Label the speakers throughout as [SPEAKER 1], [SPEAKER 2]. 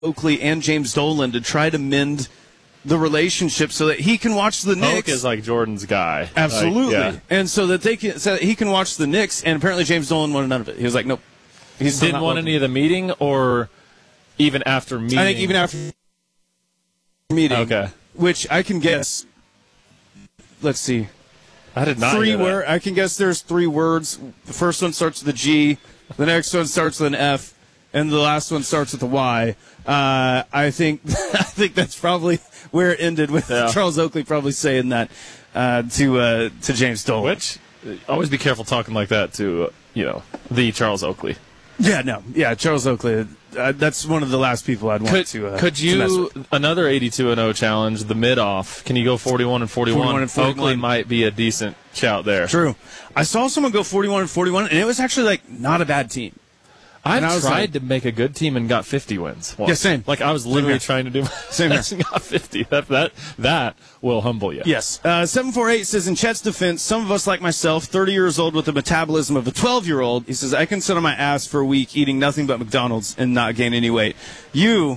[SPEAKER 1] Oakley and James Dolan to try to mend the relationship so that he can watch the Knicks.
[SPEAKER 2] Oak is like Jordan's guy.
[SPEAKER 1] Absolutely.
[SPEAKER 2] Like, yeah.
[SPEAKER 1] And so that he can watch the Knicks, and apparently James Dolan wanted none of it. He was like, nope. He
[SPEAKER 2] didn't want any of the meeting, or even after meeting?
[SPEAKER 1] I think even after meeting.
[SPEAKER 2] Okay.
[SPEAKER 1] Which I can guess. Let's see.
[SPEAKER 2] I did not hear that.
[SPEAKER 1] I can guess there's 3 words. The first one starts with a G, the next one starts with an F, and the last one starts with a Y. I think that's probably where it ended with Charles Oakley probably saying that to James Dolan.
[SPEAKER 2] Which, always be careful talking like that to the Charles Oakley.
[SPEAKER 1] Yeah, Charles Oakley. That's one of the last people I'd want to.
[SPEAKER 2] Could you
[SPEAKER 1] to mess with.
[SPEAKER 2] Another 82-0 challenge, the mid-off? Can you go 41 and 41?
[SPEAKER 1] 41 and 41.
[SPEAKER 2] Oakley might be a decent shout there.
[SPEAKER 1] True. I saw someone go 41 and 41, and it was actually like not a bad team.
[SPEAKER 2] I've tried to make a good team and got 50 wins.
[SPEAKER 1] Yeah, same.
[SPEAKER 2] Like I was literally trying to do
[SPEAKER 1] same
[SPEAKER 2] and got 50. That will humble you.
[SPEAKER 1] Yes. 748 says, in Chet's defense, some of us like myself, 30 years old with the metabolism of a 12-year-old, he says, I can sit on my ass for a week eating nothing but McDonald's and not gain any weight. You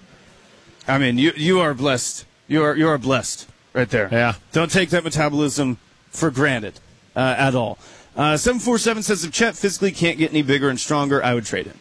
[SPEAKER 1] are blessed. You are blessed right there.
[SPEAKER 2] Yeah.
[SPEAKER 1] Don't take that metabolism for granted at all. 747 says, if Chet physically can't get any bigger and stronger, I would trade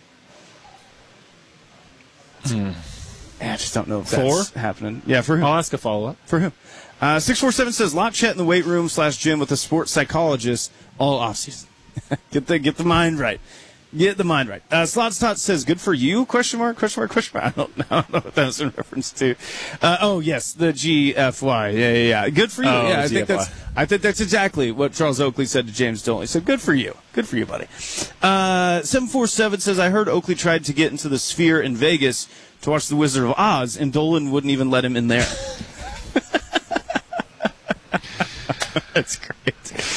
[SPEAKER 1] him. I just don't know if that's happening. Yeah, for him.
[SPEAKER 2] I'll ask a follow-up.
[SPEAKER 1] For him. 647 says, lock Chet in the weight room /gym with a sports psychologist all offseason. Get the mind right. Get the mind right. Slots Tot says, good for you? Question mark. I don't know what that was in reference to. Yes, the GFY. Yeah. Good for you.
[SPEAKER 2] Oh,
[SPEAKER 1] yeah,
[SPEAKER 2] GFY.
[SPEAKER 1] I think that's exactly what Charles Oakley said to James Dolan. He said, good for you. Good for you, buddy. 747 says, I heard Oakley tried to get into the Sphere in Vegas to watch The Wizard of Oz, and Dolan wouldn't even let him in there. That's great.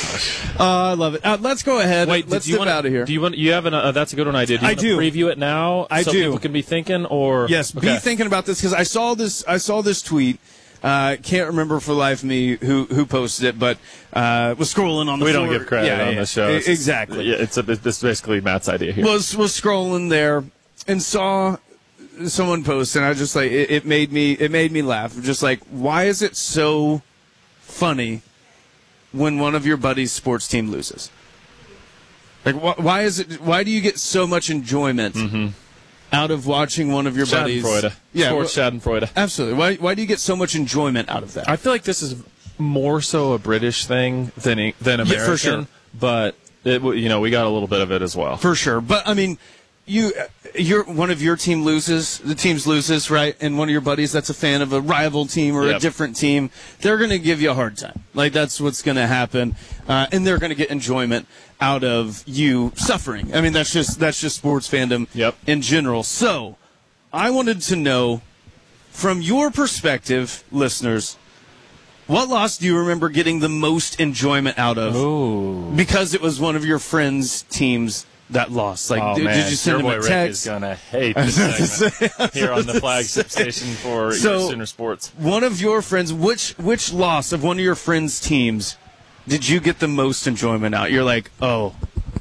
[SPEAKER 1] I love it. Let's go ahead.
[SPEAKER 2] Wait,
[SPEAKER 1] let's get out of here.
[SPEAKER 2] Do you want? You have that's a good one idea. Do you
[SPEAKER 1] I
[SPEAKER 2] want
[SPEAKER 1] do.
[SPEAKER 2] to preview it now?
[SPEAKER 1] I
[SPEAKER 2] so
[SPEAKER 1] do.
[SPEAKER 2] People can be thinking, or
[SPEAKER 1] yes,
[SPEAKER 2] okay.
[SPEAKER 1] Be thinking about this because I saw this tweet. Can't remember for the life of me who posted it, but was scrolling on the.
[SPEAKER 2] We
[SPEAKER 1] floor.
[SPEAKER 2] don't give credit on this show.
[SPEAKER 1] Exactly.
[SPEAKER 2] Yeah, it's basically Matt's idea here.
[SPEAKER 1] Was scrolling there and saw someone post, and I just like it made me laugh. Just like, why is it so funny when one of your buddies' sports team loses? Like, why do you get so much enjoyment out of watching one of your buddies?
[SPEAKER 2] Yeah, sports Schadenfreude.
[SPEAKER 1] Absolutely. Why do you get so much enjoyment out of that?
[SPEAKER 2] I feel like this is more so a British thing than American.
[SPEAKER 1] Yeah, for sure.
[SPEAKER 2] But we got a little bit of it as well.
[SPEAKER 1] For sure. But I mean, one of your team loses, the team loses, right? And one of your buddies that's a fan of a rival team or a different team, they're going to give you a hard time. Like, that's what's going to happen. And they're going to get enjoyment out of you suffering. I mean, that's just sports fandom in general. So, I wanted to know, from your perspective, listeners, what loss do you remember getting the most enjoyment out of?
[SPEAKER 2] Ooh.
[SPEAKER 1] Because it was one of your friends' teams that lost. Like, did you send him a
[SPEAKER 2] Rick
[SPEAKER 1] text?
[SPEAKER 2] Is gonna hate this segment here on the flagship station for your Sooner Sports.
[SPEAKER 1] One of your friends, which loss of one of your friends' teams did you get the most enjoyment out? You're like, can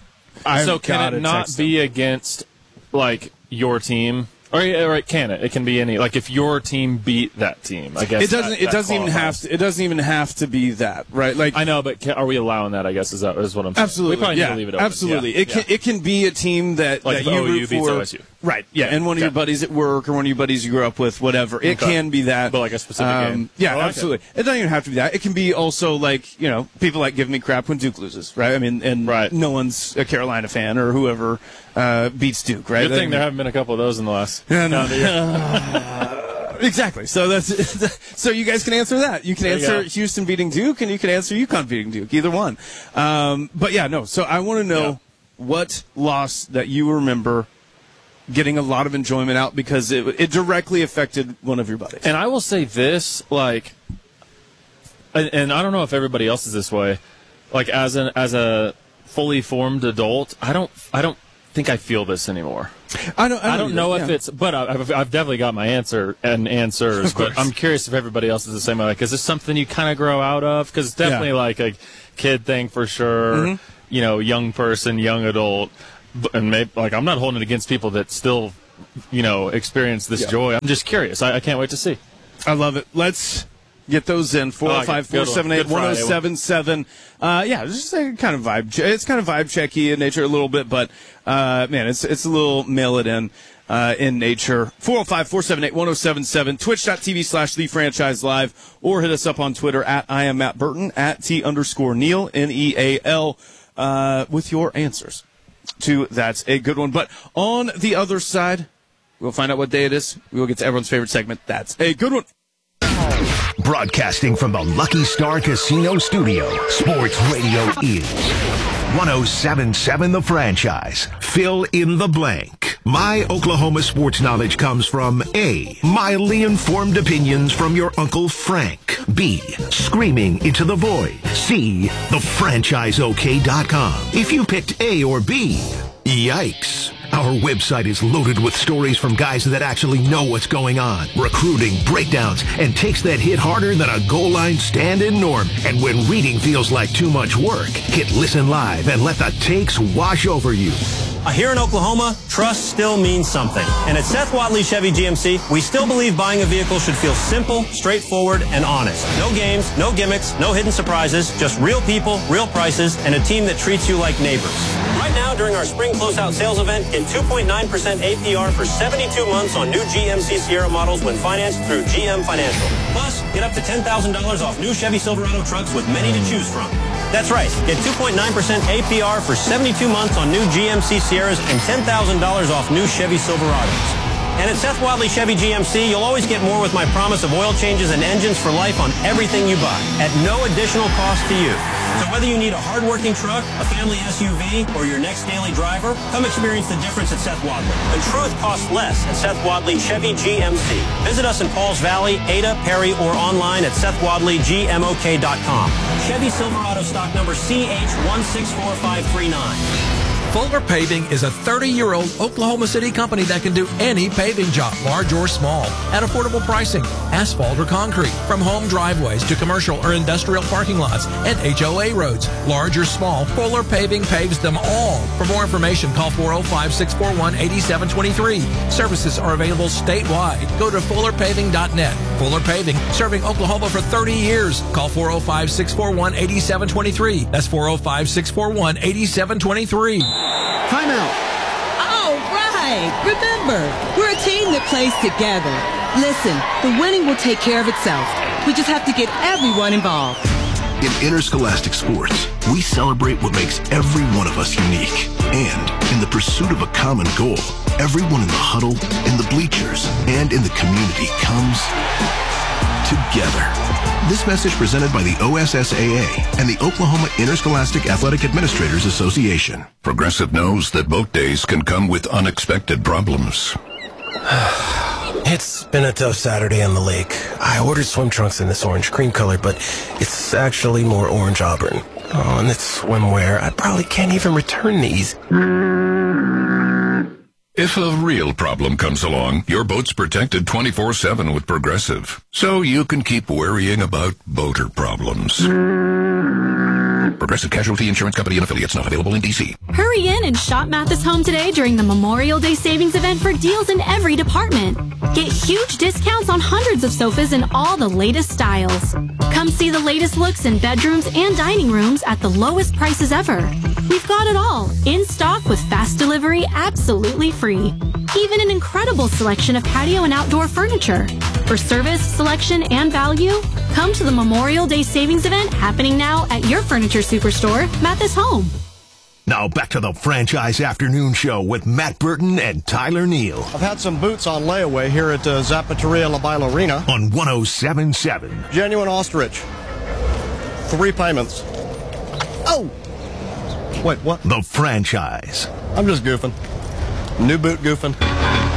[SPEAKER 2] it not be against like your team? Or can it? It can be any. Like if your team beat that team, I guess
[SPEAKER 1] it doesn't. It doesn't even have to. It doesn't even have to be that, right? Like
[SPEAKER 2] I know, but are we allowing that? I guess is what I'm saying.
[SPEAKER 1] Absolutely.
[SPEAKER 2] We probably need to leave it open.
[SPEAKER 1] Absolutely. It can be a team that
[SPEAKER 2] like
[SPEAKER 1] that you
[SPEAKER 2] OU
[SPEAKER 1] root
[SPEAKER 2] beats
[SPEAKER 1] for.
[SPEAKER 2] OSU.
[SPEAKER 1] Right. Yeah. And one of your buddies at work or one of your buddies you grew up with, whatever. It can be that.
[SPEAKER 2] But like a specific game.
[SPEAKER 1] Yeah, absolutely. It doesn't even have to be that. It can be also like, people like giving me crap when Duke loses, right? I mean, and no one's a Carolina fan or whoever beats Duke, right?
[SPEAKER 2] Good thing there haven't been a couple of those in the last
[SPEAKER 1] year. Exactly. So so you guys can answer that. You can answer Houston beating Duke and you can answer UConn beating Duke. Either one. But yeah, no. So I want to know what loss that you remember getting a lot of enjoyment out because it directly affected one of your buddies.
[SPEAKER 2] And I will say this, like, and I don't know if everybody else is this way, like as a fully formed adult, I don't think I feel this anymore. I don't know if it's, but I've definitely got my answer and answers. But I'm curious if everybody else is the same way. Like, is this something you kind of grow out of? Because it's definitely like a kid thing for sure. Young person, young adult. And maybe, like, I'm not holding it against people that still experience this joy. I'm just curious. I can't wait to see.
[SPEAKER 1] I love it. Let's get those in. 405-478-1077. It's just a kind of vibe. It's kind of vibe checky in nature a little bit, but man, it's a little mail it in nature. 405-478-1077. Twitch.tv/TheFranchiseLive, or hit us up on Twitter at I am Matt Burton, at T_Neal, Neal, with your answers to That's a Good One. But on the other side, we'll find out what day it is. We'll get to everyone's favorite segment, That's a Good One.
[SPEAKER 3] Broadcasting from the Lucky Star Casino Studio, Sports Radio is 107.7 The Franchise. Fill in the blank. My Oklahoma sports knowledge comes from A, mildly informed opinions from your Uncle Frank. B, screaming into the void. C, thefranchiseok.com. If you picked A or B, yikes. Our website is loaded with stories from guys that actually know what's going on, recruiting, breakdowns, and takes that hit harder than a goal line stand-in norm. And when reading feels like too much work, hit Listen Live and let the takes wash over you.
[SPEAKER 4] Here in Oklahoma, trust still means something. And at Seth Wadley Chevy GMC, we still believe buying a vehicle should feel simple, straightforward, and honest. No games, no gimmicks, no hidden surprises, just real people, real prices, and a team that treats you like neighbors. Right now, during our spring closeout sales event, get 2.9% APR for 72 months on new GMC Sierra models when financed through GM Financial. Plus, get up to $10,000 off new Chevy Silverado trucks with many to choose from. That's right. Get 2.9% APR for 72 months on new GMC Sierras and $10,000 off new Chevy Silverados. And at Seth Wadley Chevy GMC, you'll always get more with my promise of oil changes and engines for life on everything you buy at no additional cost to you. So whether you need a hard-working truck, a family SUV, or your next daily driver, come experience the difference at Seth Wadley. The truth costs less at Seth Wadley Chevy GMC. Visit us in Pauls Valley, Ada, Perry, or online at SethWadleyGMOK.com. Chevy Silverado stock number CH164539.
[SPEAKER 5] Fuller Paving is a 30-year-old Oklahoma City company that can do any paving job, large or small, at affordable pricing, asphalt or concrete, from home driveways to commercial or industrial parking lots and HOA roads. Large or small, Fuller Paving paves them all. For more information, call 405-641-8723. Services are available statewide. Go to fullerpaving.net. Fuller Paving, serving Oklahoma for 30 years. Call 405-641-8723. That's 405-641-8723.
[SPEAKER 6] Timeout. All right. Remember, we're a team that plays together. Listen, the winning will take care of itself. We just have to get everyone involved.
[SPEAKER 3] In interscholastic sports, we celebrate what makes every one of us unique. And in the pursuit of a common goal, everyone in the huddle, in the bleachers, and in the community comes together. This message presented by the OSSAA and the Oklahoma Interscholastic Athletic Administrators Association.
[SPEAKER 7] Progressive knows that boat days can come with unexpected problems.
[SPEAKER 8] It's been a tough Saturday on the lake. I ordered swim trunks in this orange cream color, but it's actually more orange auburn. Oh, and it's swimwear. I probably can't even return these.
[SPEAKER 7] If a real problem comes along, your boat's protected 24/7 with Progressive, so you can keep worrying about boater problems. Progressive Casualty Insurance Company and affiliates, not available in D.C.
[SPEAKER 9] Hurry in and shop Mathis Home today during the Memorial Day Savings Event for deals in every department. Get huge discounts on hundreds of sofas in all the latest styles. Come see the latest looks in bedrooms and dining rooms at the lowest prices ever. We've got it all, in stock with fast delivery absolutely free. Even an incredible selection of patio and outdoor furniture. For service, selection, and value, come to the Memorial Day Savings Event happening now at your furniture superstore, Mathis Home.
[SPEAKER 3] Now back to the Franchise Afternoon Show with Matt Burton and Tyler Neal.
[SPEAKER 10] I've had some boots on layaway here at Zapateria La Bailarina.
[SPEAKER 3] On 107.7.
[SPEAKER 10] Genuine ostrich. 3 payments. Oh! Wait, what?
[SPEAKER 3] The Franchise.
[SPEAKER 10] I'm just goofing. New boot goofing.